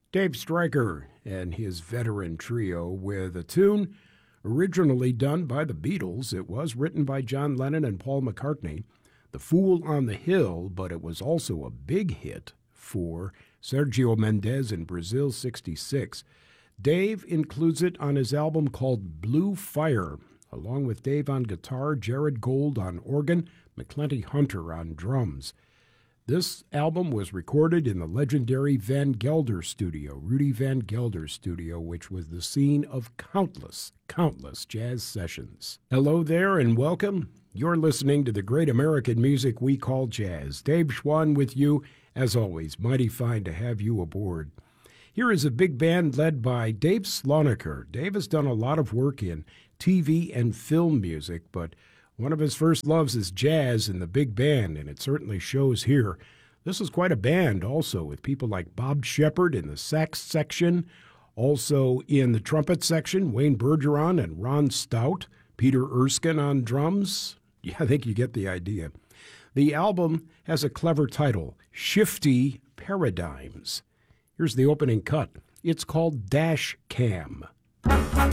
Dave Stryker and his veteran trio with a tune originally done by the Beatles. It was written by John Lennon and Paul McCartney, The Fool on the Hill, but it was also a big hit for Sergio Mendes in Brazil '66. Dave includes it on his album called Blue Fire, along with Dave on guitar, Jared Gold on organ, McClenty Hunter on drums. This album was recorded in the legendary Van Gelder studio, Rudy Van Gelder studio, which was the scene of countless jazz sessions. Hello there and welcome. You're listening to the great American music we call jazz. Dave Schwann with you, as always. Mighty fine to have you aboard. Here is a big band led by Dave Slonaker. Dave has done a lot of work in TV and film music, but one of his first loves is jazz and the big band, and it certainly shows here. This is quite a band also, with people like Bob Shepard in the sax section, also in the trumpet section, Wayne Bergeron and Ron Stout, Peter Erskine on drums. Yeah, I think you get the idea. The album has a clever title, Shifty Paradigms. Here's the opening cut. It's called Dash Cam.